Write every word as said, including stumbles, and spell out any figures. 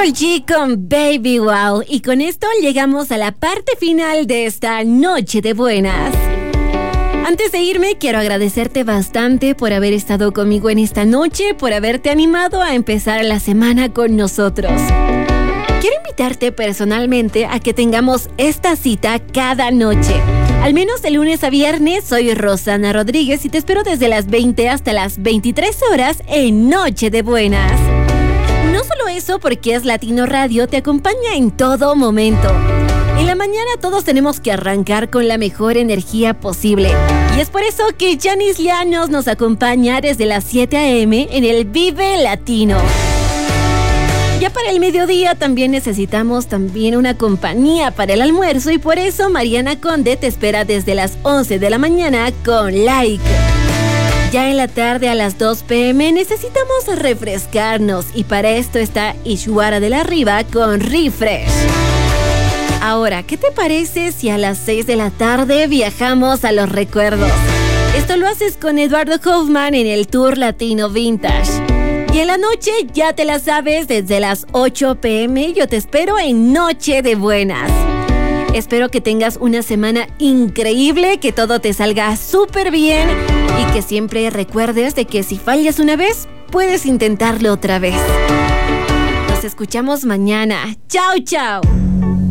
Karol G con Baby Wow. Y con esto llegamos a la parte final de esta noche de buenas. Antes de irme, quiero agradecerte bastante por haber estado conmigo en esta noche, por haberte animado a empezar la semana con nosotros. Quiero invitarte personalmente a que tengamos esta cita cada noche. Al menos de lunes a viernes. Soy Rosana Rodríguez y te espero desde las veinte hasta las veintitrés horas en Noche de Buenas. No solo eso, porque es Latino Radio, te acompaña en todo momento. En la mañana todos tenemos que arrancar con la mejor energía posible. Y es por eso que Yanis Llanos nos acompaña desde las siete a.m. en el Vive Latino. Ya para el mediodía también necesitamos también una compañía para el almuerzo y por eso Mariana Conde te espera desde las once de la mañana con Like. Ya en la tarde a las dos pe.eme necesitamos refrescarnos y para esto está Ishwara de la Riva con Refresh. Ahora, ¿qué te parece si a las seis de la tarde viajamos a los recuerdos? Esto lo haces con Eduardo Hoffman en el Tour Latino Vintage. Y en la noche ya te la sabes, desde las ocho pe.eme yo te espero en Noche de Buenas. Espero que tengas una semana increíble, que todo te salga súper bien y que siempre recuerdes de que si fallas una vez, puedes intentarlo otra vez. Nos escuchamos mañana. ¡Chao, chao!